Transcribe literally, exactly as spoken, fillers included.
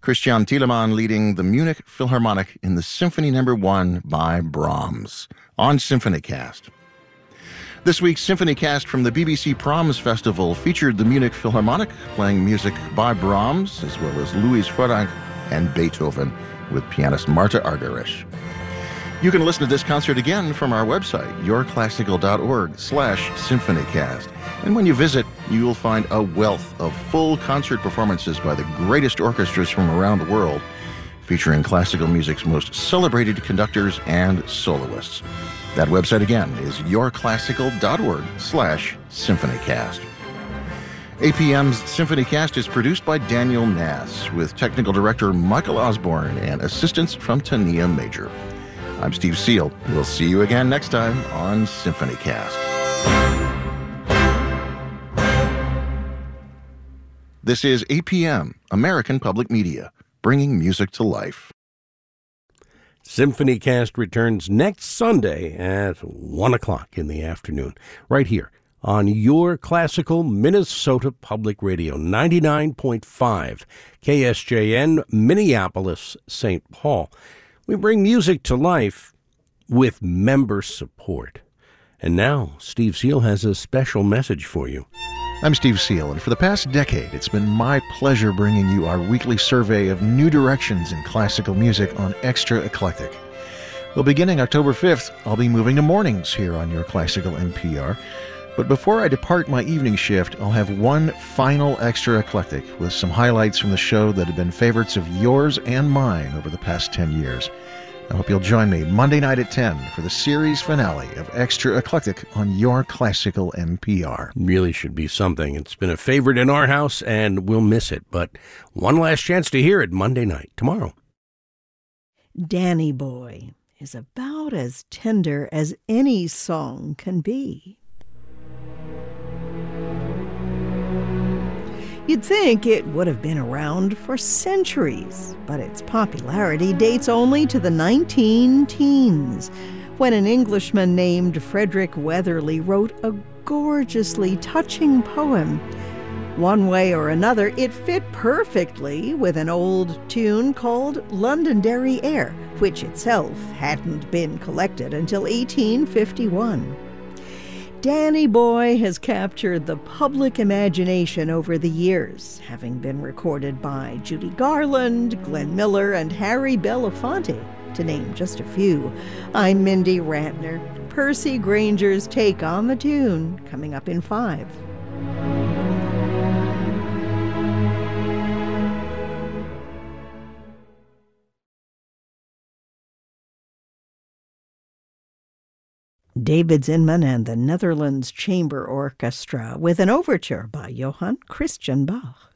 Christian Thielemann leading the Munich Philharmonic in the Symphony Number One by Brahms on SymphonyCast. This week's SymphonyCast from the B B C Proms Festival featured the Munich Philharmonic playing music by Brahms, as well as Louis Franck and Beethoven with pianist Marta Argerich. You can listen to this concert again from our website, yourclassical.org slash symphonycast. And when you visit, you will find a wealth of full concert performances by the greatest orchestras from around the world, featuring classical music's most celebrated conductors and soloists. That website again is yourclassical.org slash symphonycast. A P M's SymphonyCast is produced by Daniel Nass, with technical director Michael Osborne and assistance from Tania Major. I'm Steve Seal. We'll see you again next time on SymphonyCast. This is A P M, American Public Media, bringing music to life. SymphonyCast returns next Sunday at one o'clock in the afternoon, right here on your classical Minnesota Public Radio, ninety-nine point five K S J N, Minneapolis, Saint Paul. We bring music to life with member support. And now, Steve Seal has a special message for you. I'm Steve Seal, and for the past decade, it's been my pleasure bringing you our weekly survey of new directions in classical music on Extra Eclectic. Well, beginning October fifth, I'll be moving to mornings here on Your Classical N P R. But before I depart my evening shift, I'll have one final Extra Eclectic with some highlights from the show that have been favorites of yours and mine over the past ten years. I hope you'll join me Monday night at ten for the series finale of Extra Eclectic on Your Classical N P R. Really should be something. It's been a favorite in our house, and we'll miss it. But one last chance to hear it Monday night, tomorrow. Danny Boy is about as tender as any song can be. You'd think it would have been around for centuries, but its popularity dates only to the nineteen teens, when an Englishman named Frederick Weatherly wrote a gorgeously touching poem. One way or another, it fit perfectly with an old tune called Londonderry Air, which itself hadn't been collected until eighteen fifty-one. Danny Boy has captured the public imagination over the years, having been recorded by Judy Garland, Glenn Miller, and Harry Belafonte, to name just a few. I'm Mindy Ratner. Percy Granger's take on the tune, coming up in five. David Zinman and the Netherlands Chamber Orchestra with an overture by Johann Christian Bach.